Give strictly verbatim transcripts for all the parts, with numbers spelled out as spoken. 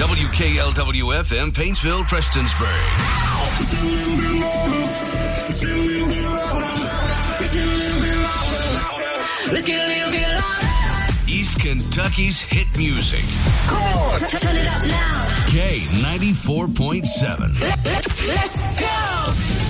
W K L W F M, Paintsville, Prestonsburg. Let's get a little bit louder. East Kentucky's hit music. Cool. Turn it up now. K ninety-four point seven. Let, let, let's go.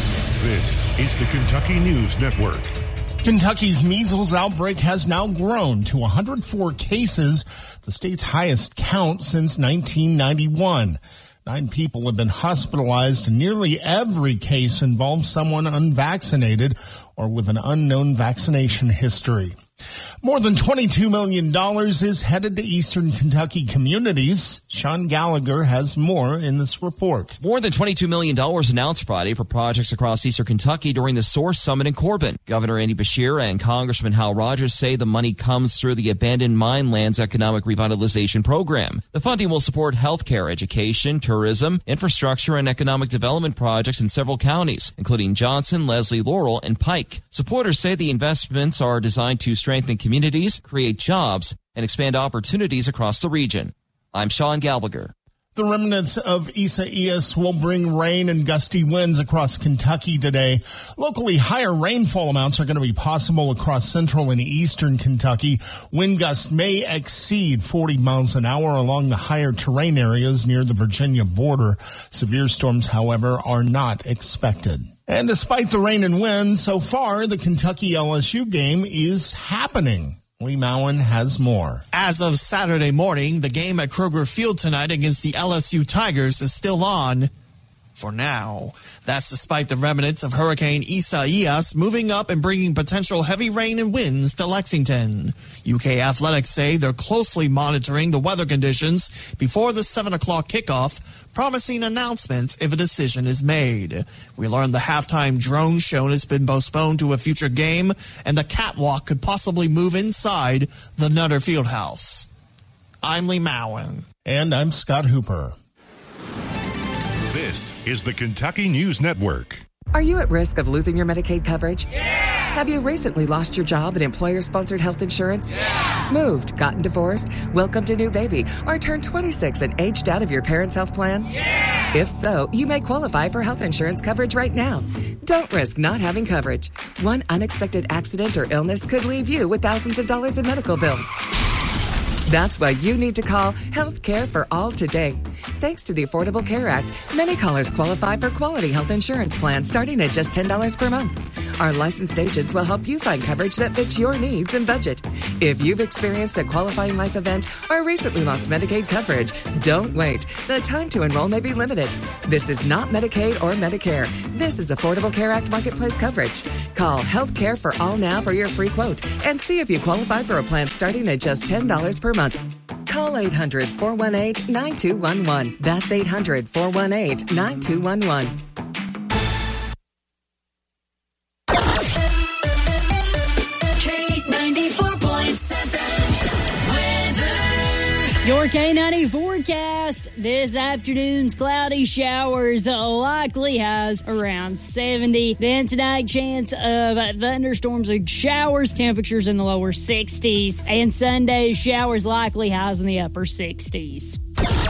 This is the Kentucky News Network. Kentucky's measles outbreak has now grown to one hundred four cases, the state's highest count since nineteen ninety-one. Nine people have been hospitalized, and nearly every case involves someone unvaccinated or with an unknown vaccination history. More than twenty-two million dollars is headed to Eastern Kentucky communities. Sean Gallagher has more in this report. More than twenty-two million dollars announced Friday for projects across Eastern Kentucky during the Source Summit in Corbin. Governor Andy Beshear and Congressman Hal Rogers say the money comes through the Abandoned Mine Lands Economic Revitalization Program. The funding will support healthcare, education, tourism, infrastructure, and economic development projects in several counties, including Johnson, Leslie, Laurel, and Pike. Supporters say the investments are designed to strengthen communities, create jobs, and expand opportunities across the region. I'm Sean Gallagher. The remnants of Isaias will bring rain and gusty winds across Kentucky today. Locally, higher rainfall amounts are going to be possible across central and eastern Kentucky. Wind gusts may exceed forty miles an hour along the higher terrain areas near the Virginia border. Severe storms, however, are not expected. And despite the rain and wind, so far, the Kentucky L S U game is happening. Lee Mowen has more. As of Saturday morning, the game at Kroger Field tonight against the L S U Tigers is still on for now. That's despite the remnants of Hurricane Isaias moving up and bringing potential heavy rain and winds to Lexington. U K Athletics say they're closely monitoring the weather conditions before the seven o'clock kickoff, promising announcements if a decision is made. We learned the halftime drone show has been postponed to a future game, and the catwalk could possibly move inside the Nutter Fieldhouse. I'm Lee Mowen. And I'm Scott Hooper. This is the Kentucky News Network. Are you at risk of losing your Medicaid coverage? Yeah! Have you recently lost your job in employer-sponsored health insurance? Yeah! Moved, gotten divorced, welcomed a new baby, or turned twenty-six and aged out of your parents' health plan? Yeah! If so, you may qualify for health insurance coverage right now. Don't risk not having coverage. One unexpected accident or illness could leave you with thousands of dollars in medical bills. That's why you need to call Health Care for All today. Thanks to the Affordable Care Act, many callers qualify for quality health insurance plans starting at just ten dollars per month. Our licensed agents will help you find coverage that fits your needs and budget. If you've experienced a qualifying life event or recently lost Medicaid coverage, don't wait. The time to enroll may be limited. This is not Medicaid or Medicare. This is Affordable Care Act Marketplace coverage. Call Health Care for All now for your free quote and see if you qualify for a plan starting at just ten dollars per month. Call eight hundred, four one eight, nine two one one. That's eight hundred, four one eight, nine two one one. K ninety-four point seven. Weather. Your K ninety forecast. This afternoon's cloudy showers likely has around seventy. Then tonight, chance of thunderstorms and showers, temperatures in the lower sixties. And Sunday, showers likely highs in the upper sixties.